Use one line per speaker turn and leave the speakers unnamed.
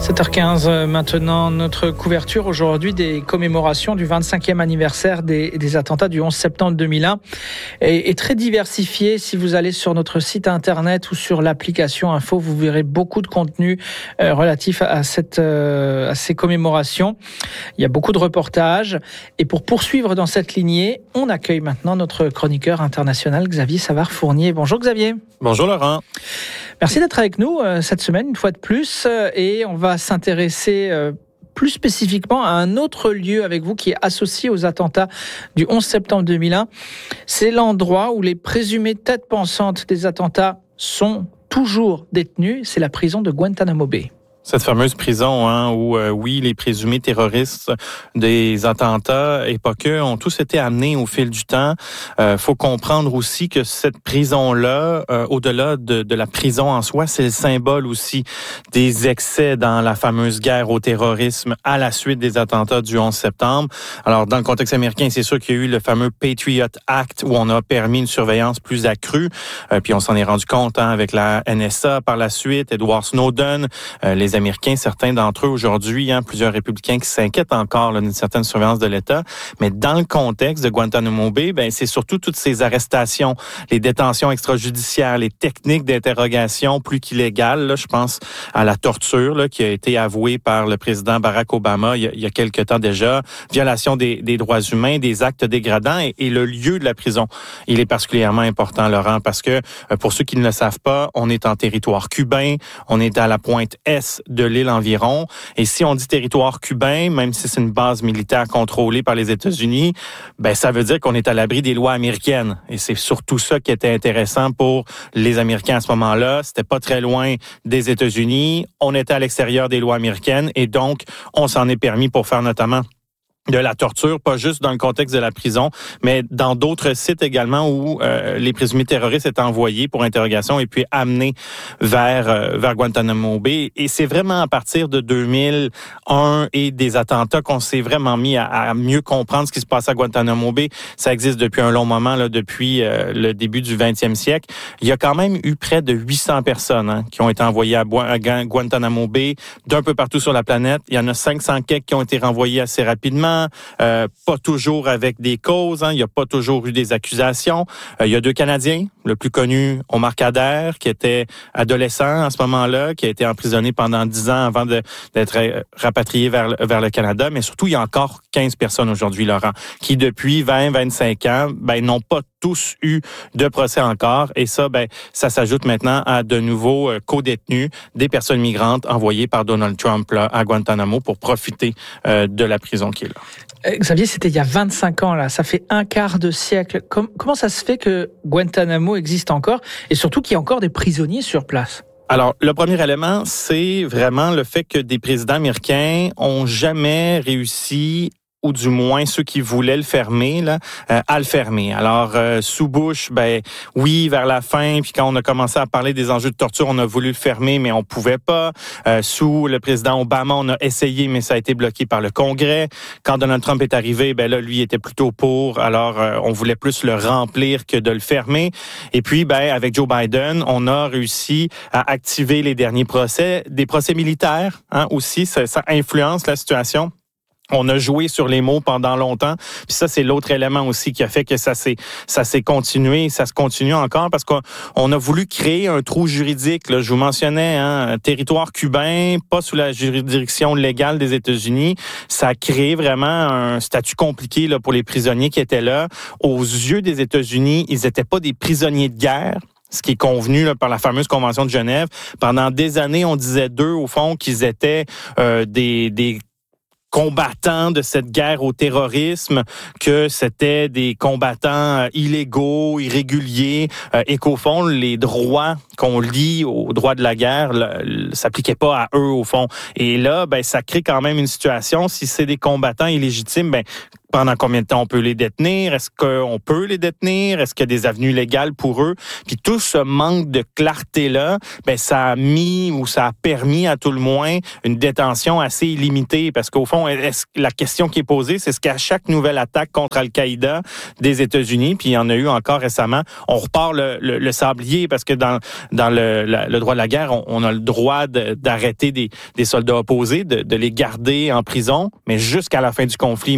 7h15 maintenant, notre couverture aujourd'hui des commémorations du 25e anniversaire des attentats du 11 septembre 2001 est très diversifiée. Si vous allez sur notre site internet ou sur l'application Info, vous verrez beaucoup de contenu relatif à ces commémorations. Il y a beaucoup de reportages. Et pour poursuivre dans cette lignée, on accueille maintenant notre chroniqueur international Xavier Savard-Fournier. Bonjour Xavier.
Bonjour Laurent.
Merci d'être avec nous cette semaine, une fois de plus, et on va s'intéresser plus spécifiquement à un autre lieu avec vous qui est associé aux attentats du 11 septembre 2001. C'est l'endroit où les présumées têtes pensantes des attentats sont toujours détenus, c'est la prison de Guantanamo Bay.
Cette fameuse prison où, oui, les présumés terroristes des attentats et pas que ont tous été amenés au fil du temps. Faut comprendre aussi que cette prison-là, au-delà de la prison en soi, c'est le symbole aussi des excès dans la fameuse guerre au terrorisme à la suite des attentats du 11 septembre. Alors, dans le contexte américain, c'est sûr qu'il y a eu le fameux Patriot Act où on a permis une surveillance plus accrue. Puis on s'en est rendu compte avec la NSA par la suite, Edward Snowden, les Américains, certains d'entre eux aujourd'hui, plusieurs républicains qui s'inquiètent encore d'une certaine surveillance de l'État. Mais dans le contexte de Guantanamo Bay, c'est surtout toutes ces arrestations, les détentions extrajudiciaires, les techniques d'interrogation plus qu'illégales. Là, je pense à la torture là, qui a été avouée par le président Barack Obama il y a quelque temps déjà, violation des droits humains, des actes dégradants et le lieu de la prison. Il est particulièrement important, Laurent, parce que pour ceux qui ne le savent pas, on est en territoire cubain, on est à la pointe est de l'île environ. Et si on dit territoire cubain, même si c'est une base militaire contrôlée par les États-Unis, ça veut dire qu'on est à l'abri des lois américaines. Et c'est surtout ça qui était intéressant pour les Américains à ce moment-là. C'était pas très loin des États-Unis. On était à l'extérieur des lois américaines et donc on s'en est permis pour faire notamment de la torture, pas juste dans le contexte de la prison, mais dans d'autres sites également où les présumés terroristes étaient envoyés pour interrogation et puis amenés vers Guantanamo Bay. Et c'est vraiment à partir de 2001 et des attentats qu'on s'est vraiment mis à mieux comprendre ce qui se passe à Guantanamo Bay. Ça existe depuis un long moment, là, depuis le début du 20e siècle. Il y a quand même eu près de 800 personnes qui ont été envoyées à Guantanamo Bay d'un peu partout sur la planète. Il y en a 500 quelques qui ont été renvoyés assez rapidement. Pas toujours avec des causes, il n'y a pas toujours eu des accusations. Il y a 2 Canadiens, le plus connu, Omar Khadr, qui était adolescent à ce moment-là, qui a été emprisonné pendant 10 ans avant d'être rapatrié vers le Canada. Mais surtout, il y a encore 15 personnes aujourd'hui, Laurent, qui depuis 20-25 ans, n'ont pas tous eu de procès encore. Et ça, ça s'ajoute maintenant à de nouveaux co-détenus, des personnes migrantes envoyées par Donald Trump là, à Guantanamo pour profiter de la prison qui est là.
Xavier, c'était il y a 25 ans, là. Ça fait un quart de siècle. Comment ça se fait que Guantanamo existe encore et surtout qu'il y a encore des prisonniers sur place?
Alors, le premier élément, c'est vraiment le fait que des présidents américains ont jamais réussi, ou du moins ceux qui voulaient le fermer, là, à le fermer. Alors, sous Bush, oui, vers la fin, puis quand on a commencé à parler des enjeux de torture, on a voulu le fermer, mais on pouvait pas. Sous le président Obama, on a essayé, mais ça a été bloqué par le Congrès. Quand Donald Trump est arrivé, là, lui était plutôt pour. Alors, on voulait plus le remplir que de le fermer. Et puis, avec Joe Biden, on a réussi à activer les derniers procès, des procès militaires, aussi. Ça influence la situation. On a joué sur les mots pendant longtemps. Puis ça, c'est l'autre élément aussi qui a fait que ça s'est continué. Ça se continue encore parce qu'on a voulu créer un trou juridique. Là. Je vous mentionnais, un territoire cubain, pas sous la juridiction légale des États-Unis. Ça a créé vraiment un statut compliqué là, pour les prisonniers qui étaient là. Aux yeux des États-Unis, ils n'étaient pas des prisonniers de guerre. Ce qui est convenu là, par la fameuse Convention de Genève. Pendant des années, on disait d'eux, au fond, qu'ils étaient des combattants de cette guerre au terrorisme, que c'était des combattants illégaux, irréguliers, et qu'au fond, les droits qu'on lie aux droits de la guerre s'appliquaient pas à eux, au fond. Et là, ça crée quand même une situation, si c'est des combattants illégitimes, pendant combien de temps on peut les détenir? Est-ce qu'on peut les détenir? Est-ce qu'il y a des avenues légales pour eux? Puis tout ce manque de clarté-là, ça a permis à tout le moins une détention assez illimitée. Parce qu'au fond, la question qui est posée, c'est est-ce qu'à chaque nouvelle attaque contre Al-Qaïda des États-Unis, puis il y en a eu encore récemment, on repart le sablier parce que dans le droit de la guerre, on a le droit d'arrêter des soldats opposés, de les garder en prison, mais jusqu'à la fin du conflit.